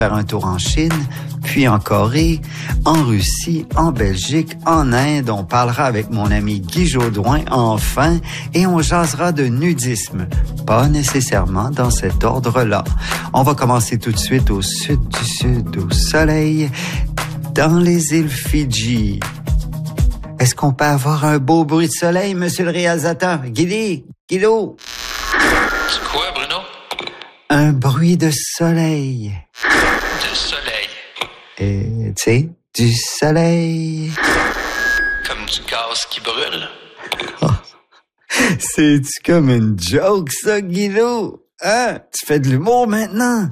faire un tour en Chine, puis en Corée, en Russie, en Belgique, en Inde. On parlera avec mon ami Guy Jodoin, enfin, et on jasera de nudisme. Pas nécessairement dans cet ordre-là. On va commencer tout de suite au sud du sud, au soleil, dans les îles Fidji. Est-ce qu'on peut avoir un beau bruit de soleil, monsieur le réalisateur? Guido? Quoi, Bruno? Un bruit de soleil. De soleil. Et, tu sais, du soleil. Comme du gaz qui brûle. Oh. C'est-tu comme une joke, ça, Guido? Hein? Tu fais de l'humour maintenant?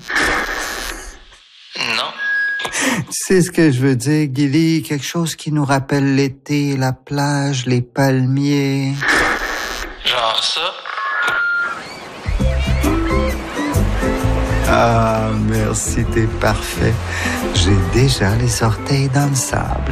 Non. Tu sais ce que je veux dire, Guili? Quelque chose qui nous rappelle l'été, la plage, les palmiers. Genre ça? Ah, merci, t'es parfait. J'ai déjà les orteils dans le sable.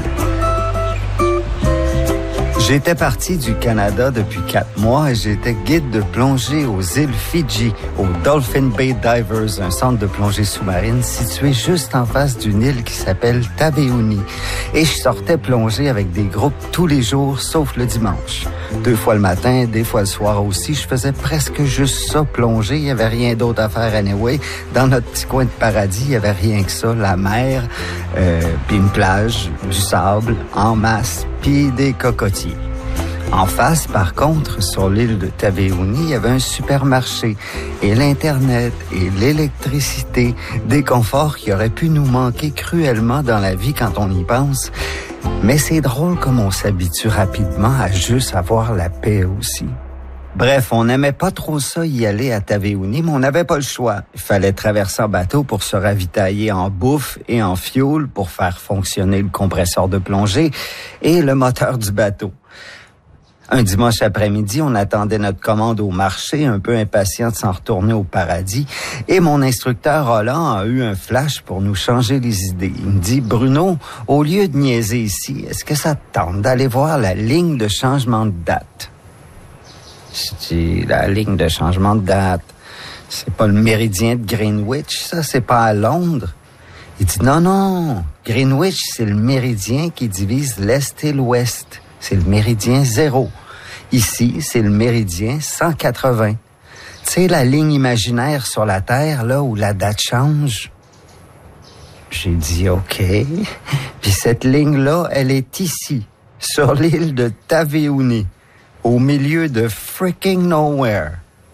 J'étais parti du Canada depuis 4 mois et j'étais guide de plongée aux îles Fidji, au Dolphin Bay Divers, un centre de plongée sous-marine situé juste en face d'une île qui s'appelle Taveuni. Et je sortais plonger avec des groupes tous les jours, sauf le dimanche. 2 fois le matin, des fois le soir aussi. Je faisais presque juste ça, plonger. Il n'y avait rien d'autre à faire anyway. Dans notre petit coin de paradis, il n'y avait rien que ça. La mer, puis une plage, du sable, en masse, puis des cocotiers. En face, par contre, sur l'île de Taveuni, il y avait un supermarché et l'Internet et l'électricité, des conforts qui auraient pu nous manquer cruellement dans la vie quand on y pense. Mais c'est drôle comme on s'habitue rapidement à juste avoir la paix aussi. Bref, on n'aimait pas trop ça y aller à Taveuni, mais on n'avait pas le choix. Il fallait traverser en bateau pour se ravitailler en bouffe et en fuel pour faire fonctionner le compresseur de plongée et le moteur du bateau. Un dimanche après-midi, on attendait notre commande au marché, un peu impatient de s'en retourner au paradis. Et mon instructeur Roland a eu un flash pour nous changer les idées. Il me dit, Bruno, au lieu de niaiser ici, est-ce que ça te tente d'aller voir la ligne de changement de date? Je dis, la ligne de changement de date, c'est pas le méridien de Greenwich, ça, c'est pas à Londres. Il dit, non, Greenwich, c'est le méridien qui divise l'Est et l'Ouest. C'est le méridien 0. Ici, c'est le méridien 180. Tu sais, la ligne imaginaire sur la Terre, là, où la date change? J'ai dit, OK. Puis cette ligne-là, elle est ici, sur l'île de Taveuni, au milieu de freaking nowhere.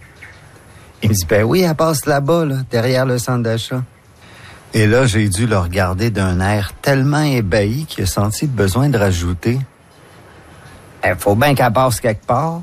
Il me dit, ben oui, elle passe là-bas, là, derrière le centre d'achat. Et là, j'ai dû le regarder d'un air tellement ébahi qu'il a senti le besoin de rajouter. Faut bien qu'elle passe quelque part.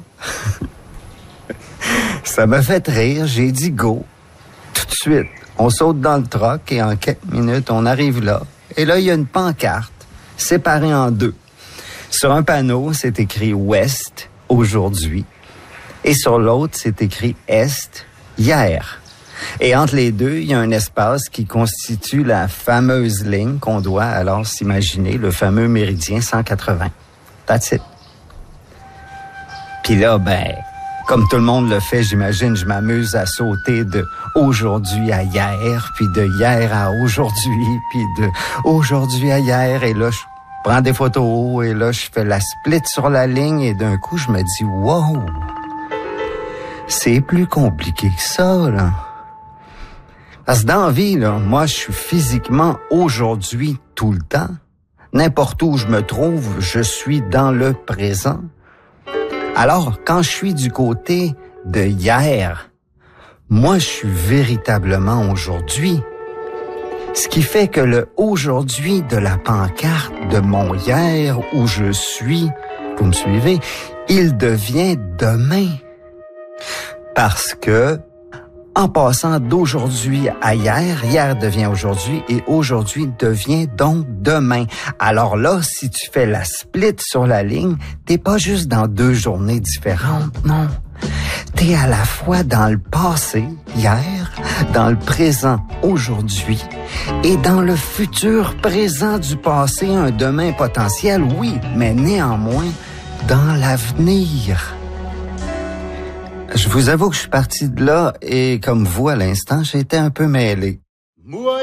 Ça m'a fait rire, j'ai dit go. Tout de suite, on saute dans le truck et en quelques minutes, on arrive là. Et là, il y a une pancarte séparée en 2. Sur un panneau, c'est écrit Ouest, aujourd'hui. Et sur l'autre, c'est écrit Est, hier. Et entre les deux, il y a un espace qui constitue la fameuse ligne qu'on doit alors s'imaginer, le fameux méridien 180. That's it. Puis là, ben, comme tout le monde le fait, j'imagine, je m'amuse à sauter de aujourd'hui à hier, puis de hier à aujourd'hui, puis de aujourd'hui à hier. Et là, je prends des photos, et là, je fais la split sur la ligne, et d'un coup, je me dis, wow, c'est plus compliqué que ça, là. Parce que dans la vie, là, moi, je suis physiquement aujourd'hui tout le temps. N'importe où je me trouve, je suis dans le présent. Alors, quand je suis du côté de hier, moi, je suis véritablement aujourd'hui. Ce qui fait que le aujourd'hui de la pancarte de mon hier où je suis, vous me suivez, il devient demain. Parce que, en passant d'aujourd'hui à hier, hier devient aujourd'hui et aujourd'hui devient donc demain. Alors là, si tu fais la split sur la ligne, t'es pas juste dans 2 journées différentes, non. T'es à la fois dans le passé, hier, dans le présent, aujourd'hui, et dans le futur présent du passé, un demain potentiel, oui, mais néanmoins, dans l'avenir. Je vous avoue que je suis parti de là et comme vous à l'instant, j'ai été un peu mêlé.